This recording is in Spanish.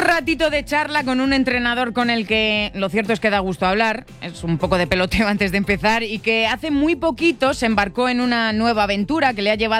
ratito de charla con un entrenador con el que lo cierto es que da gusto hablar, es un poco de peloteo antes de empezar, y que hace muy poquito se embarcó en una nueva aventura que le ha llevado